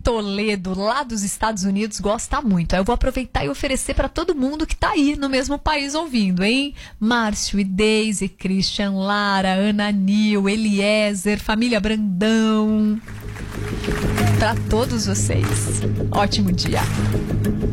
Toledo, lá dos Estados Unidos, gosta muito. Aí eu vou aproveitar e oferecer para todo mundo que tá aí no mesmo país ouvindo, hein? Márcio e Deise, Christian, Lara, Ana Nil, Eliezer, família Brandão. Para todos vocês. Ótimo dia.